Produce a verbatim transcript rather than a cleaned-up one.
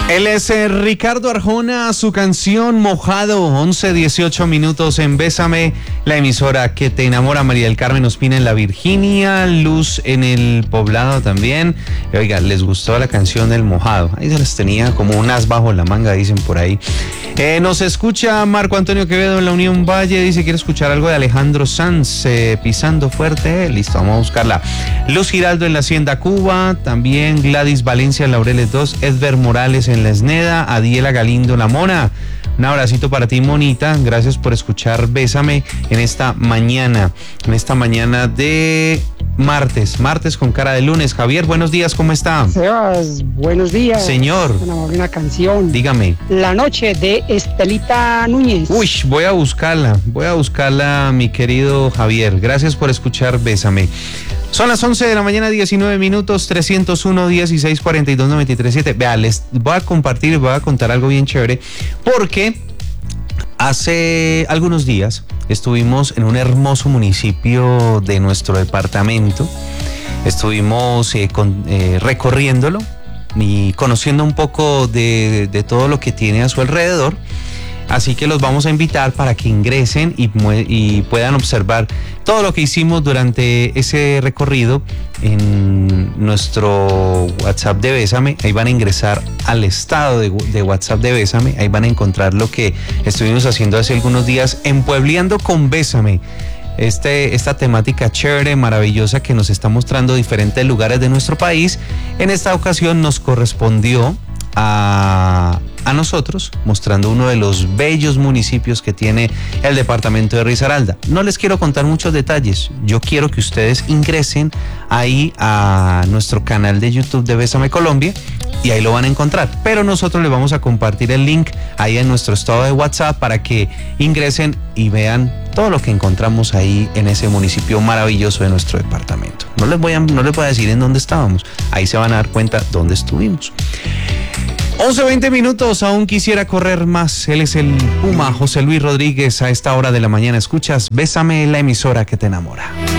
Él es eh, Ricardo Arjona, su canción Mojado, once dieciocho minutos en Bésame, la emisora que te enamora. María del Carmen Ospina en La Virginia, Luz en el Poblado también. Oiga, les gustó la canción del Mojado, ahí se las tenía como un as bajo la manga, dicen por ahí. Eh, nos escucha Marco Antonio Quevedo en la Unión Valle, dice quiere escuchar algo de Alejandro Sanz, eh, Pisando Fuerte. Listo, vamos a buscarla. Luz Giraldo en la Hacienda Cuba, también Gladys Valencia en Laureles dos, Edver Morales en La Esneda, Adiela Galindo La Mona. Un abracito para ti, Monita, gracias por escuchar Bésame en esta mañana, en esta mañana de martes, martes con cara de lunes. Javier, buenos días, ¿cómo está? Sebas, buenos días. Señor. Una, una canción. Dígame. La Noche, de Estelita Núñez. Uy, voy a buscarla, voy a buscarla, mi querido Javier. Gracias por escuchar Bésame. Son las once de la mañana, diecinueve minutos, trescientos uno, dieciséis, cuarenta y dos, noventa y tres, siete. Vea, les voy a compartir, voy a contar algo bien chévere, porque hace algunos días estuvimos en un hermoso municipio de nuestro departamento. Estuvimos eh, con, eh, recorriéndolo y conociendo un poco de, de todo lo que tiene a su alrededor. Así que los vamos a invitar para que ingresen y, y puedan observar todo lo que hicimos durante ese recorrido en nuestro WhatsApp de Bésame. Ahí van a ingresar al estado de, de WhatsApp de Bésame. Ahí van a encontrar lo que estuvimos haciendo hace algunos días en Puebleando con Bésame. Este, esta temática chévere, maravillosa, que nos está mostrando diferentes lugares de nuestro país. En esta ocasión nos correspondió a... a nosotros, mostrando uno de los bellos municipios que tiene el departamento de Risaralda. No les quiero contar muchos detalles, yo quiero que ustedes ingresen ahí a nuestro canal de YouTube de Bésame Colombia y ahí lo van a encontrar, pero nosotros les vamos a compartir el link ahí en nuestro estado de WhatsApp para que ingresen y vean todo lo que encontramos ahí en ese municipio maravilloso de nuestro departamento. No les voy a, no les voy a decir en dónde estábamos, ahí se van a dar cuenta dónde estuvimos. once veinte minutos, aún quisiera correr más. Él es el Puma, José Luis Rodríguez. A esta hora de la mañana escuchas Bésame, la emisora que te enamora.